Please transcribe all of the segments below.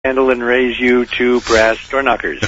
handle and raise you to brass door knockers.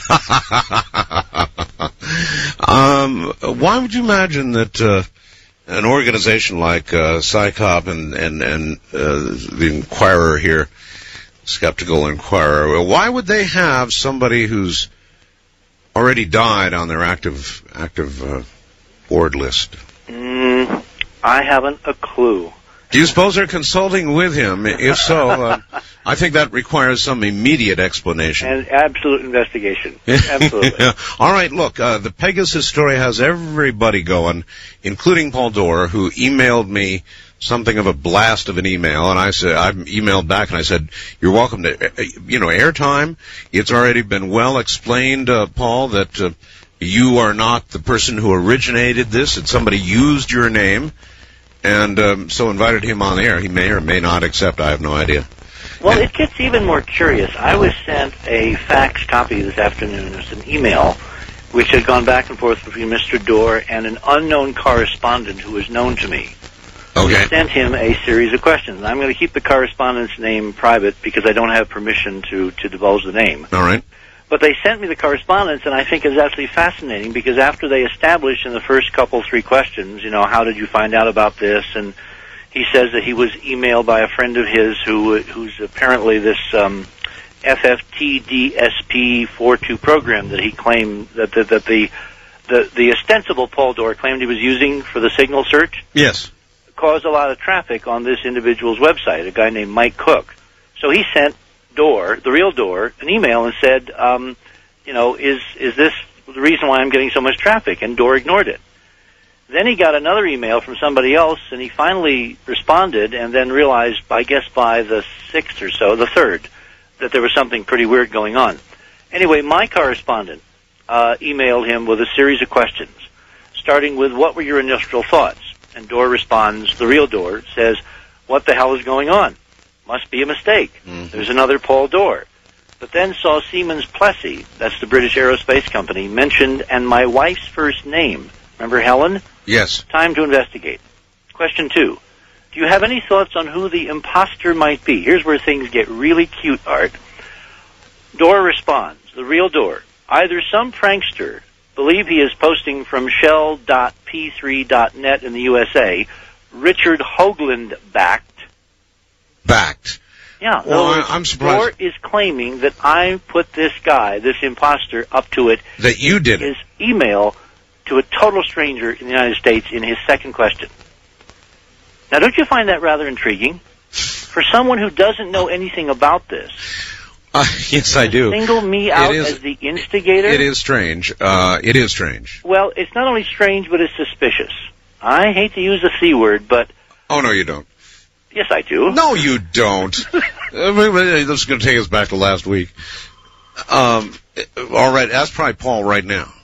Why would you imagine that an organization like SciComm and the Inquirer here, Skeptical Inquirer, why would they have somebody who's already died on their active board list? I haven't a clue. Do you suppose they're consulting with him? If so, I think that requires some immediate explanation. And absolute investigation. Absolutely. All right, look, the Pegasus story has everybody going, including Paul Doerr, who emailed me something of a blast of an email, and I emailed back and I said, you're welcome to, airtime. It's already been well explained, Paul, that you are not the person who originated this, that somebody used your name. And so invited him on the air. He may or may not accept. I have no idea. Well, it gets even more curious. I was sent a fax copy this afternoon. It was an email which had gone back and forth between Mr. Doerr and an unknown correspondent who was known to me. Okay. I sent him a series of questions. And I'm going to keep the correspondent's name private because I don't have permission to divulge the name. All right. But they sent me the correspondence, and I think it's absolutely fascinating because after they established in the first three questions, how did you find out about this? And he says that he was emailed by a friend of his who's apparently this FFTDSP42 program that he claimed that the ostensible Paul Doerr claimed he was using for the signal search. Yes. Caused a lot of traffic on this individual's website, a guy named Mike Cook. So he sent Doerr, the real Doerr, an email and said, is this the reason why I'm getting so much traffic? And Doerr ignored it. Then he got another email from somebody else, and he finally responded and then realized, I guess by the third, that there was something pretty weird going on. Anyway, my correspondent emailed him with a series of questions, starting with, what were your initial thoughts? And Doerr responds, the real Doerr, says, what the hell is going on? Must be a mistake. Mm-hmm. There's another Paul Doerr. But then saw Siemens Plessy, that's the British aerospace company, mentioned, and my wife's first name. Remember Helen? Yes. Time to investigate. Question 2. Do you have any thoughts on who the imposter might be? Here's where things get really cute, Art. Doerr responds, the real Doerr, either some prankster, believe he is posting from shell.p3.net in the USA, Richard Hoagland backed. Yeah. Well, I'm surprised. Doerr is claiming that I put this guy, this imposter, up to it. That you did his email to a total stranger in the United States in his second question. Now, don't you find that rather intriguing? For someone who doesn't know anything about this. Yes, I do. Single me out as the instigator? It is strange. It is strange. Well, it's not only strange, but it's suspicious. I hate to use the C word, but... Oh, no, you don't. Yes, I do. No, you don't. This is going to take us back to last week. All right, ask probably Paul right now.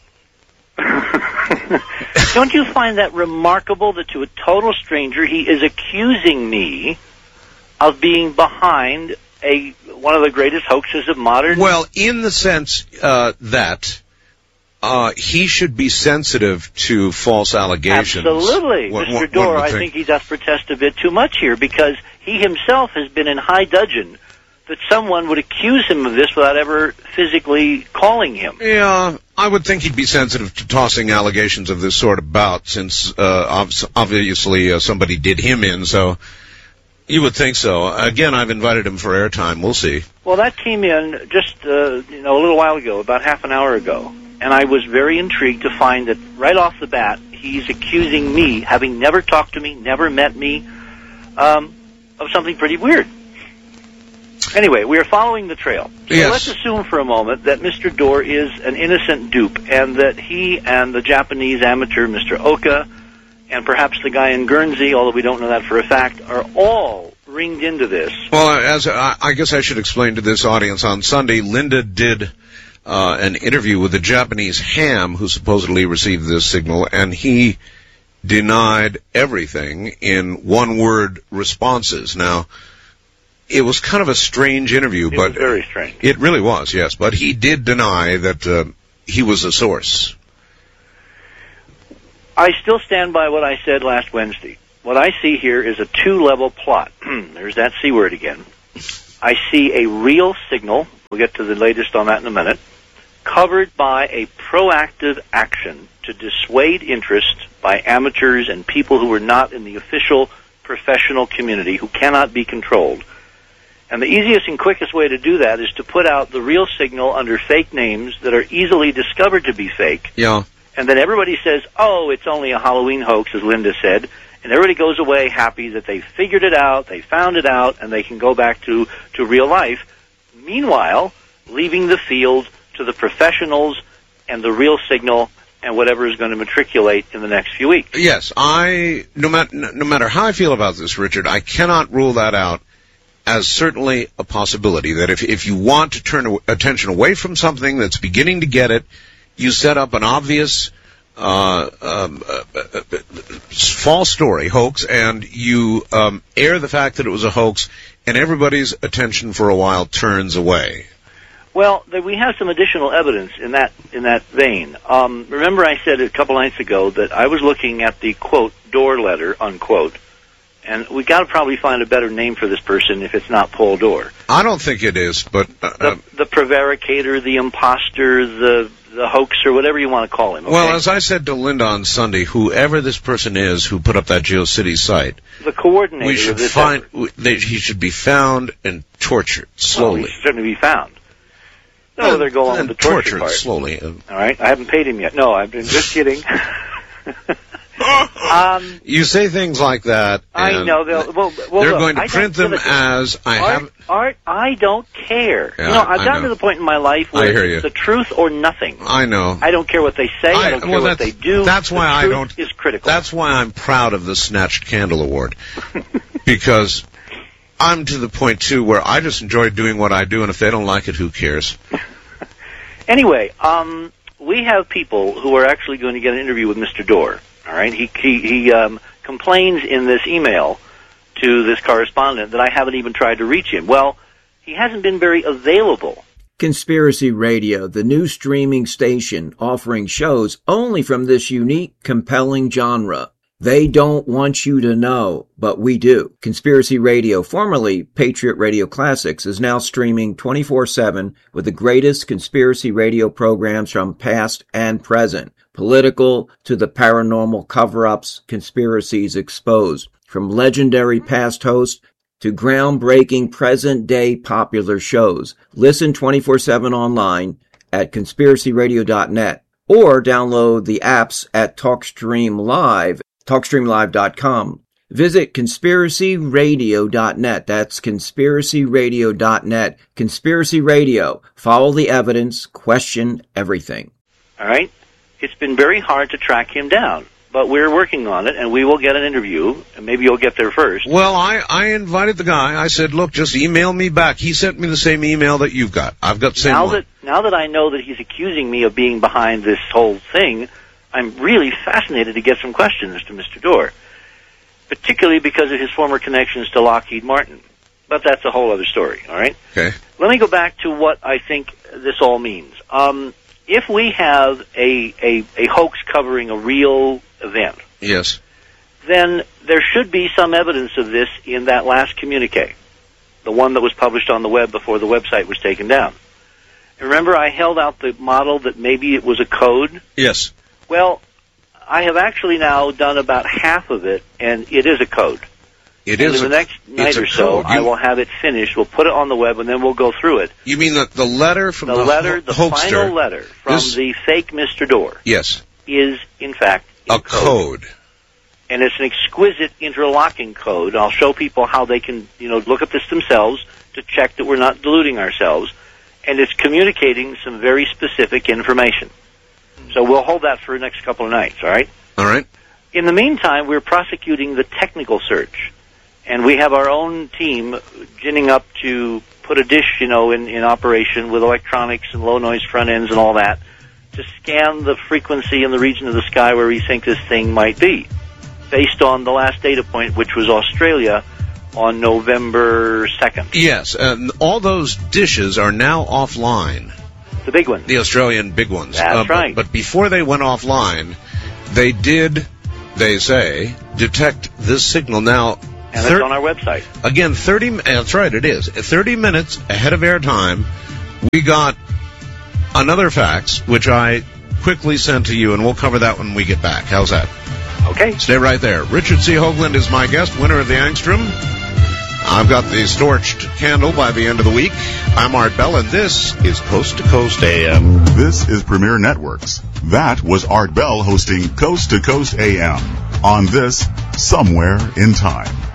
Don't you find that remarkable that to a total stranger he is accusing me of being behind one of the greatest hoaxes of modern... Well, in the sense that... he should be sensitive to false allegations. Absolutely. Mr. Doerr, I think he does protest a bit too much here because he himself has been in high dudgeon that someone would accuse him of this without ever physically calling him. Yeah, I would think he'd be sensitive to tossing allegations of this sort about since obviously somebody did him in, so you would think so. Again, I've invited him for airtime. We'll see. Well, that came in just a little while ago, about half an hour ago. And I was very intrigued to find that right off the bat, he's accusing me, having never talked to me, never met me, of something pretty weird. Anyway, we are following the trail. So yes. Let's assume for a moment that Mr. Doerr is an innocent dupe and that he and the Japanese amateur, Mr. Oka, and perhaps the guy in Guernsey, although we don't know that for a fact, are all ringed into this. Well, I guess I should explain to this audience, on Sunday, Linda did... an interview with the Japanese ham who supposedly received this signal, and he denied everything in one-word responses. Now, it was kind of a strange interview, but... It was very strange. It really was, yes, but he did deny that he was a source. I still stand by what I said last Wednesday. What I see here is a two-level plot. There's that C word again. I see a real signal we'll get to the latest on that in a minute, covered by a proactive action to dissuade interest by amateurs and people who are not in the official professional community, who cannot be controlled. And the easiest and quickest way to do that is to put out the real signal under fake names that are easily discovered to be fake. Yeah. And then everybody says, oh, it's only a Halloween hoax, as Linda said. And everybody goes away happy that they figured it out, they found it out, and they can go back to real life. Meanwhile, leaving the field to the professionals and the real signal and whatever is going to matriculate in the next few weeks. Yes, no matter how I feel about this, Richard, I cannot rule that out as certainly a possibility, that if you want to turn attention away from something that's beginning to get it, you set up an obvious false story, hoax, and you air the fact that it was a hoax, and everybody's attention for a while turns away. Well, we have some additional evidence in that vein. Remember I said a couple nights ago that I was looking at the, quote, Dorr letter, unquote, and we got to probably find a better name for this person if it's not Paul Dorr. I don't think it is, but the prevaricator, the imposter, the hoaxer, whatever you want to call him. Okay? Well, as I said to Linda on Sunday, whoever this person is who put up that GeoCities site, the coordinator of this effort. He should be found and tortured slowly. Well, he should certainly be found. No, they're going on with the torture part. Slowly. All right, I haven't paid him yet. No, I've been just kidding. You say things like that. I know. They're going to print them as Art, I don't care. Yeah, I've gotten to the point in my life where it's the truth or nothing. I know. I don't care what they say. I don't care what they do. That's why I don't. Is critical. That's why I'm proud of the Snatched Candle Award, because I'm to the point too where I just enjoy doing what I do, and if they don't like it, who cares? Anyway, we have people who are actually going to get an interview with Mr. Dorr. All right, he complains in this email to this correspondent that I haven't even tried to reach him. Well, he hasn't been very available. Conspiracy Radio, the new streaming station offering shows only from this unique, compelling genre. They don't want you to know, but we do. Conspiracy Radio, formerly Patriot Radio Classics, is now streaming 24/7 with the greatest conspiracy radio programs from past and present. Political to the paranormal cover-ups, conspiracies exposed. From legendary past hosts to groundbreaking present-day popular shows. Listen 24/7 online at conspiracyradio.net or download the apps at TalkStreamLive.com. Visit conspiracyradio.net. That's conspiracyradio.net. Conspiracy Radio. Follow the evidence. Question everything. All right? It's been very hard to track him down, but we're working on it, and we will get an interview, and maybe you'll get there first. Well, I invited the guy. I said, look, just email me back. He sent me the same email that you've got. I've got the same one. Now that I know that he's accusing me of being behind this whole thing, I'm really fascinated to get some questions to Mr. Dorr, particularly because of his former connections to Lockheed Martin. But that's a whole other story, all right? Okay. Let me go back to what I think this all means. If we have a hoax covering a real event, yes, then there should be some evidence of this in that last communique, the one that was published on the web before the website was taken down. Remember, I held out the model that maybe it was a code? Yes. Well, I have actually now done about half of it, and it is a code. It and is. In the next night or so, I will have it finished. We'll put it on the web, and then we'll go through it. You mean that the letter from the hoaxster, final letter from the fake Mr. Dorr, yes, is in fact a code. And it's an exquisite interlocking code. I'll show people how they can, look up this themselves to check that we're not deluding ourselves. And it's communicating some very specific information. So we'll hold that for the next couple of nights, all right? All right. In the meantime, we're prosecuting the technical search. And we have our own team ginning up to put a dish, in operation with electronics and low-noise front ends and all that to scan the frequency in the region of the sky where we think this thing might be, based on the last data point, which was Australia on November 2nd. Yes, and all those dishes are now offline. The big ones. The Australian big ones. That's right. But before they went offline, they did, they say, detect this signal. Now, and it's on our website. Again, that's right, it is. 30 minutes ahead of airtime, we got another fax, which I quickly sent to you, and we'll cover that when we get back. How's that? Okay. Stay right there. Richard C. Hoagland is my guest, winner of the Angstrom. I've got the Storched candle by the end of the week. I'm Art Bell, and this is Coast to Coast AM. This is Premier Networks. That was Art Bell hosting Coast to Coast AM on this Somewhere in Time.